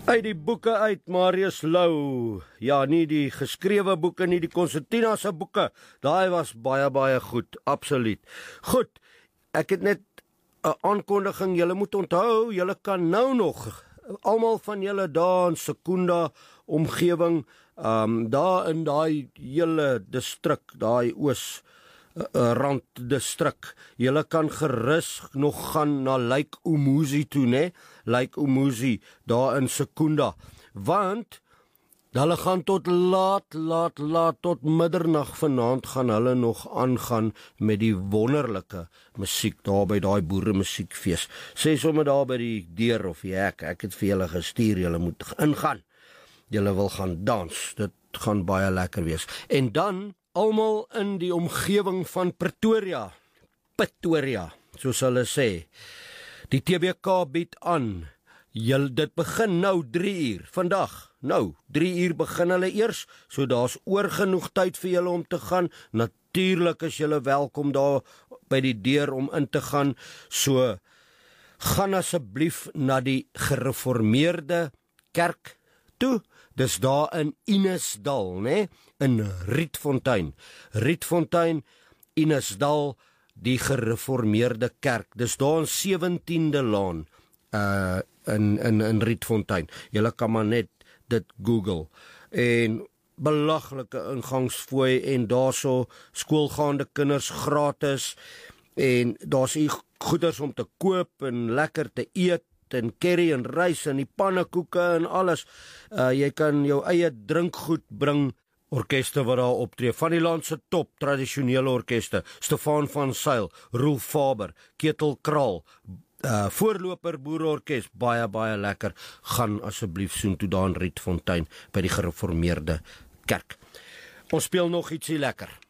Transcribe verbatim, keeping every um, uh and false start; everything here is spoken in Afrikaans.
Uit die boeke uit, Marius Lou. Ja, nie die geskrewe boeke, nie die Constantina se boeke. Daai was baie, baie goed, absoluut. Goed, ek het net 'n aankondiging, julle moet onthou, julle kan nou nog, almal van julle daar in Secunda omgewing, um, daar in daai hele distrik, daai oos uh, rand distrik, julle kan gerus nog gaan na Lake Umuzi toe, né? Lake Umuzi, daar in Secunda, want hulle gaan tot laat, laat, laat, tot middernag vanaand gaan hulle nog aangaan met die wonderlike musiek daar by daai boere musiekfees. Sê sommer daar by die deur of die hek, ek het vir julle gestuur, julle moet ingaan. Julle wil gaan dans, dit gaan baie lekker wees. En dan, almal in die omgewing van Pretoria, Pretoria, soos hulle sê, die T B K bied aan, Jylle, dit begin nou drie uur, vandag, nou, drie uur begin hulle eers, so daar's oor genoeg tyd vir julle om te gaan, natuurlijk is julle welkom daar by die deur om in te gaan, so, gaan asseblief na die gereformeerde kerk toe, dis daar in Inesdal, né, in Rietfontein, Rietfontein, Inesdal, die gereformeerde kerk, dis daar in sewentiende laan, uh, in, in, in Rietfontein, julle kan maar net dit Google, en belaglike ingangsfooi, en daar so skoolgaande kinders gratis, en daar's hier goeders om te koop, en lekker te eet, en curry en rys, en die pannekoeke, en alles, uh, jy kan jou eie drinkgoed bring, orkeste wat daar optree, van die land se top, tradisionele orkeste, Stefan van Zyl, Roel Faber, Ketel Kraal, Uh, voorloper boereorkes, baie, baie lekker, gaan asseblief soen toe daar in Rietfontein, by die gereformeerde kerk. Ons speel nog ietsie lekker.